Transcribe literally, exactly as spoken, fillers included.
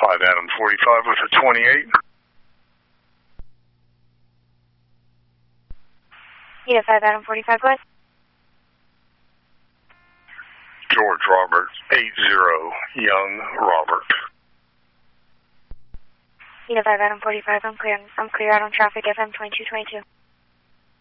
five Adam forty-five with a twenty-eight. Yeah, five Adam forty-five, go ahead. George Robert, eight zero, Young Robert. Yeah, five Adam forty-five, I'm clear. I'm clear out on traffic, F M twenty-two twenty-two.